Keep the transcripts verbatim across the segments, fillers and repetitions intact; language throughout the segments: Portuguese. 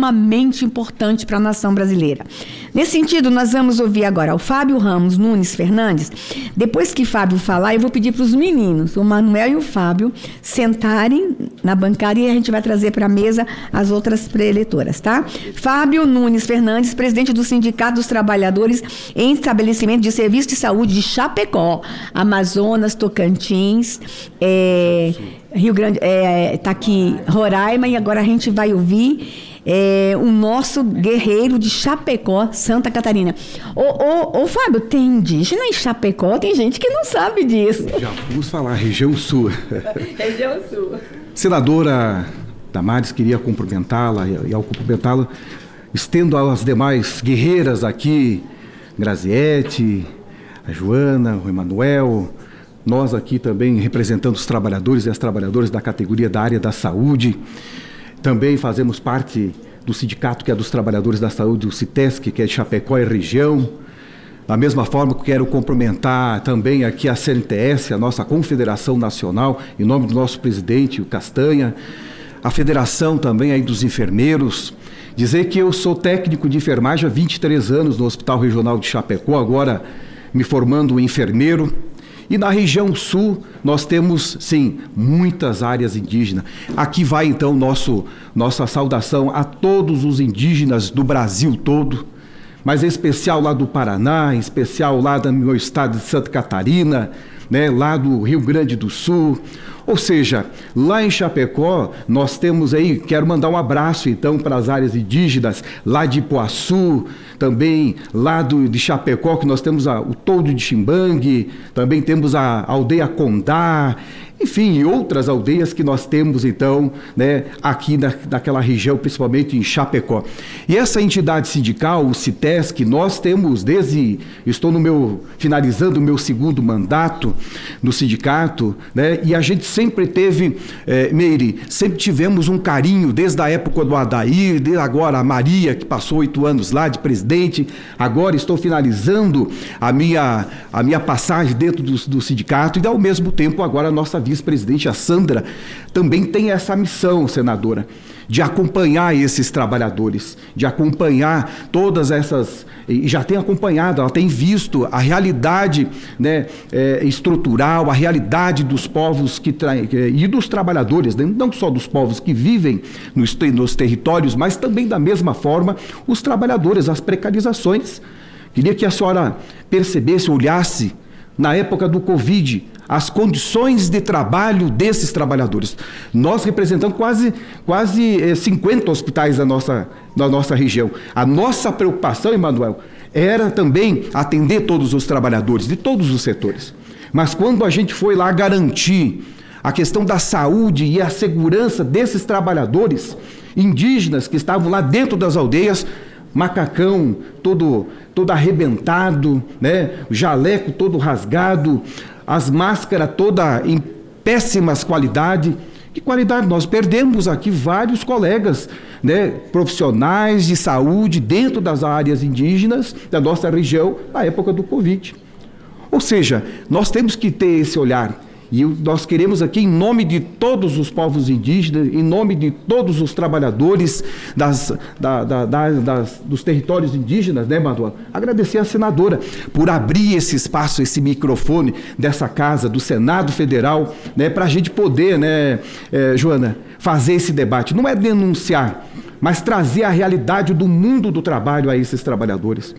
extremamente importante para a nação brasileira. Nesse sentido, nós vamos ouvir agora o Fábio Ramos Nunes Fernandes. Depois que Fábio falar, eu vou pedir para os meninos, o Manuel e o Fábio, sentarem na bancada e a gente vai trazer para a mesa as outras pré-eleitoras, tá? Fábio Nunes Fernandes, presidente do Sindicato dos Trabalhadores em Estabelecimento de Serviço de Saúde de Chapecó, Amazonas, Tocantins, é, Rio Grande, é, tá aqui Roraima, e agora a gente vai ouvir é, o nosso guerreiro de Chapecó, Santa Catarina. Ô, ô, ô, Fábio, tem indígena em Chapecó? Tem gente que não sabe disso. Já vamos falar, região sul. Região sul. Senadora Damares, queria cumprimentá-la, e ao cumprimentá-la, estendo às demais guerreiras aqui, Graziete, a Joana, o Emanuel, nós aqui também representando os trabalhadores e as trabalhadoras da categoria da área da saúde. Também fazemos parte do sindicato que é dos trabalhadores da saúde, o CITESC, que é de Chapecó e região. Da mesma forma que quero cumprimentar também aqui a C N T S, a nossa Confederação Nacional, em nome do nosso presidente, o Castanha, a Federação também aí dos enfermeiros. Dizer que eu sou técnico de enfermagem há vinte e três anos no Hospital Regional de Chapecó, agora me formando enfermeiro. E na região sul nós temos, sim, muitas áreas indígenas. Aqui vai então nosso, nossa saudação a todos os indígenas do Brasil todo, mas em especial lá do Paraná, em especial lá do meu estado de Santa Catarina, né, lá do Rio Grande do Sul. Ou seja, lá em Chapecó, nós temos aí, quero mandar um abraço então para as áreas indígenas, lá de Ipuaçu, também lá do, de Chapecó, que nós temos a, o Toldo de Chimbangue, também temos a, a aldeia Condá, enfim, e outras aldeias que nós temos, então, né, aqui na, naquela região, principalmente em Chapecó. E essa entidade sindical, o CITESC, nós temos desde, estou no meu, finalizando o meu segundo mandato no sindicato, né, e a gente sempre teve, é, Meire, sempre tivemos um carinho, desde a época do Adair, desde agora a Maria, que passou oito anos lá de presidente, agora estou finalizando a minha, a minha passagem dentro do, do sindicato, e ao mesmo tempo agora a nossa vice-presidente, a Sandra, também tem essa missão, senadora, de acompanhar esses trabalhadores, de acompanhar todas essas, e já tem acompanhado, ela tem visto a realidade, né, é, estrutural, a realidade dos povos que tra... e dos trabalhadores, né, não só dos povos que vivem nos, nos territórios, mas também da mesma forma os trabalhadores, as precarizações. Queria que a senhora percebesse, olhasse, na época do Covid, as condições de trabalho desses trabalhadores. Nós representamos quase, quase eh, cinquenta hospitais da nossa, da nossa região. A nossa preocupação, Emanuel, era também atender todos os trabalhadores, de todos os setores. Mas quando a gente foi lá garantir a questão da saúde e a segurança desses trabalhadores indígenas que estavam lá dentro das aldeias, macacão todo, todo arrebentado, né? O jaleco todo rasgado, as máscaras todas em péssimas qualidades. Que qualidade? Nós perdemos aqui vários colegas, né, profissionais de saúde dentro das áreas indígenas da nossa região na época do Covid. Ou seja, nós temos que ter esse olhar. E nós queremos aqui, em nome de todos os povos indígenas, em nome de todos os trabalhadores das, da, da, da, das, dos territórios indígenas, né, Manuel? Agradecer à senadora por abrir esse espaço, esse microfone dessa casa, do Senado Federal, né, para a gente poder, né, é, Joana, fazer esse debate. Não é denunciar, mas trazer a realidade do mundo do trabalho a esses trabalhadores.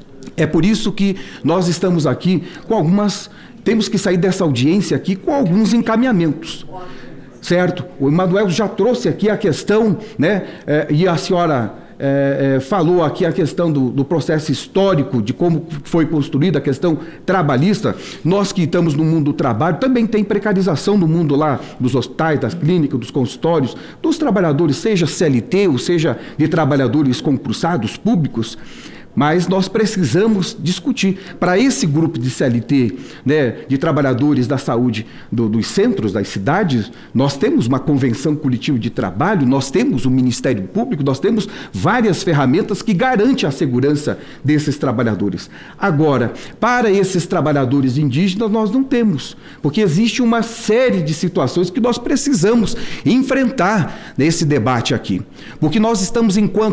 É por isso que nós estamos aqui com algumas... Temos que sair dessa audiência aqui com alguns encaminhamentos, certo? O Emanuel já trouxe aqui a questão, né? É, e a senhora é, é, falou aqui a questão do, do processo histórico, de como foi construída a questão trabalhista. Nós que estamos no mundo do trabalho, também tem precarização no mundo lá dos hospitais, das clínicas, dos consultórios, dos trabalhadores, seja C L T ou seja de trabalhadores concursados públicos. Mas nós precisamos discutir. Para esse grupo de C L T, né, de trabalhadores da saúde do, dos centros, das cidades, nós temos uma convenção coletiva de trabalho, nós temos o Ministério Público, nós temos várias ferramentas que garantem a segurança desses trabalhadores. Agora, para esses trabalhadores indígenas, nós não temos, porque existe uma série de situações que nós precisamos enfrentar nesse debate aqui. Porque nós estamos, enquanto